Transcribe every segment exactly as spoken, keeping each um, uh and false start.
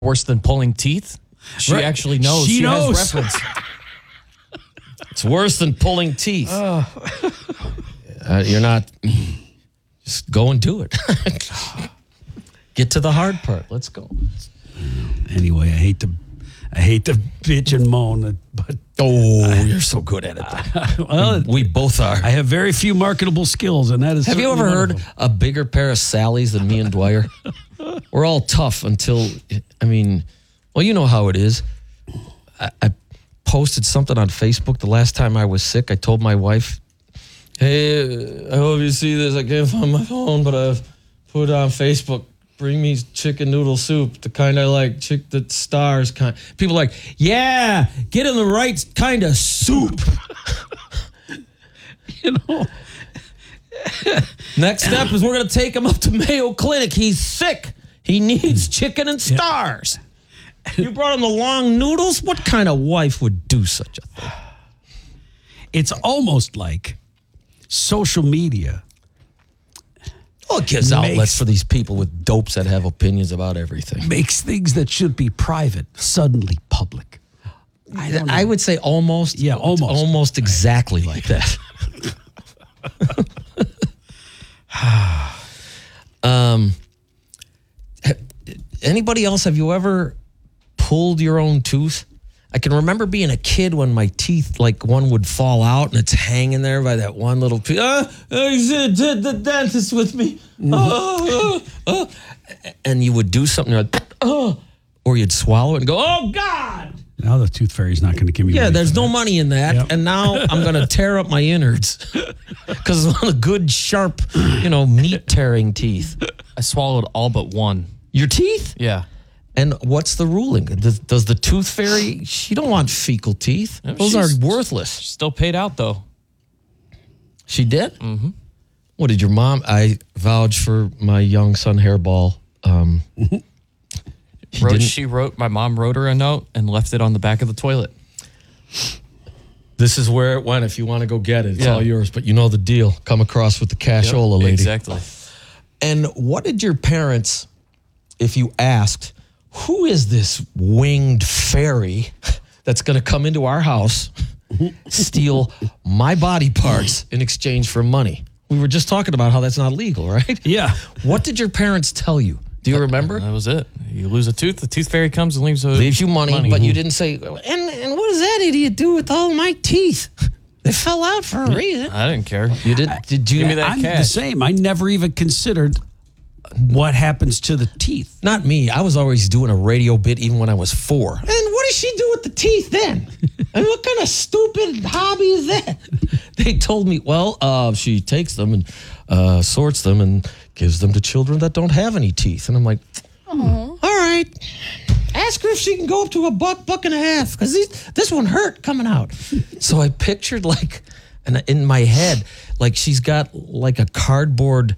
worse than pulling teeth? She Right. actually knows. She She, knows. has reference. It's worse than pulling teeth. Uh, you're not. Just go and do it. Get to the hard part. Let's go. Anyway, I hate to, I hate to bitch and moan, but Oh, you're so good at it. well, We both are. I have very few marketable skills, and that is. Have you certainly ever one of heard them. a bigger pair of Sallys than me and Dwyer? We're all tough until, I mean, well, you know how it is. I, I posted something on Facebook the last time I was sick. I told my wife, hey, I hope you see this. I can't find my phone, but I've put on Facebook, bring me chicken noodle soup, the kind I like, chick the stars kind. People are like, yeah, get in the right kind of soup. You know, Next step is we're going to take him up to Mayo Clinic. He's sick. He needs chicken and stars. You brought him the long noodles? What kind of wife would do such a thing? it's almost like social media. Well, it gives Makes- outlets for these people with dopes that have opinions about everything. Makes things that should be private suddenly public. I, don't know. I would say almost. Yeah, almost. Almost exactly like that. um, ha- anybody else, have you ever pulled your own tooth? I can remember being a kid when my teeth, like one would fall out and it's hanging there by that one little piece. Ah, I said, did the dentist with me. Oh, oh, oh. And you would do something like, oh, or you'd swallow it and go, oh, God. Now the tooth fairy's not going to give me. Yeah, money there's for no that. money in that. Yep. And now I'm going to tear up my innards because it's one of the good, sharp, you know, meat tearing teeth. I swallowed all but one. Your teeth? Yeah. And what's the ruling? Does, does the tooth fairy, she don't want fecal teeth. No, Those are she's- worthless. Still paid out, though. She did? Mm-hmm. What did your mom, I vouch for my young son Hairball. Um, he Wrote, didn't- she wrote, my mom wrote her a note and left it on the back of the toilet. this is where it went. If you want to go get it, it's Yeah. all yours. But you know the deal. Come across with the cashola lady. Exactly. And what did your parents, if you asked, who is this winged fairy that's going to come into our house, steal my body parts in exchange for money? We were just talking about how that's not legal, right? Yeah. What did your parents tell you? Do you remember? That was it. You lose a tooth, the tooth fairy comes and leaves, a, Leaves you money, but you didn't say, and, and what does that idiot do with all my teeth? They fell out for a reason. I didn't care. You did? Did you? Give me that I'm the cash. same. I never even considered what happens to the teeth. Not me. I was always doing a radio bit even when I was four. And what does she do with the teeth then? I mean, what kind of stupid hobby is that? They told me, well, uh, she takes them and uh, sorts them and gives them to children that don't have any teeth. And I'm like, all right. Ask her if she can go up to a buck, buck and a half, because this one hurt coming out. So I pictured like, and in my head, like she's got like a cardboard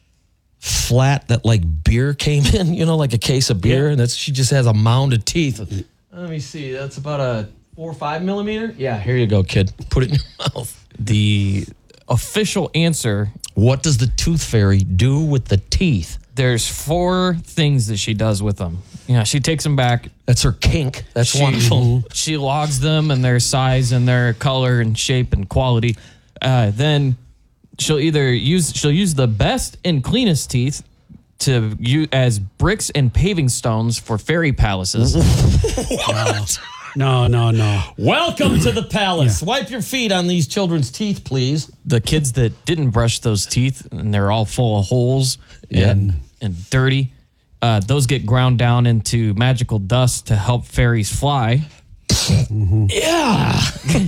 flat that like beer came in, you know, like a case of beer, Yeah. and that's she just has a mound of teeth. Let me see, that's about a four or five millimeter. Yeah, here you go, kid. Put it in your mouth. The official answer, What does the tooth fairy do with the teeth? there's four things that she does with them. Yeah, she takes them back. That's her kink. That's She, one of them. she logs them and their size and their color and shape and quality. Uh, then she'll either use she'll use the best and cleanest teeth to use as bricks and paving stones for fairy palaces. No, no, no. Welcome to the palace. Wipe your feet on these children's teeth, please. The kids that didn't brush those teeth and they're all full of holes Yeah. and, and dirty, uh, those get ground down into magical dust to help fairies fly. Yeah.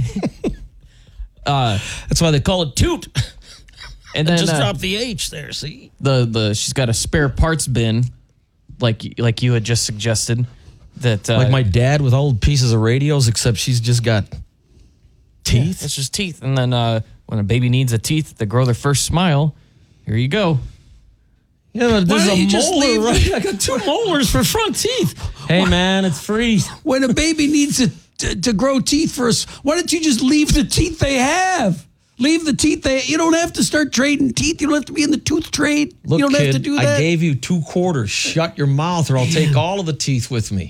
uh, That's why they call it toot. And then Just uh, drop the H there, see? the the she's got a spare parts bin, like like you had just suggested. That uh, Like my dad with old pieces of radios, except she's just got teeth. it's just teeth. And then uh, when a baby needs a teeth to grow their first smile, here you go. Yeah, but there's don't a you just molar, leave right? I got two molars for front teeth. Hey, man, it's free. When a baby needs to, to, to grow teeth first, why don't you just leave the teeth they have? Leave the teeth they. You don't have to start trading teeth. You don't have to be in the tooth trade. Look, you don't kid, have to do that. I gave you two quarters. Shut your mouth or I'll take all of the teeth with me.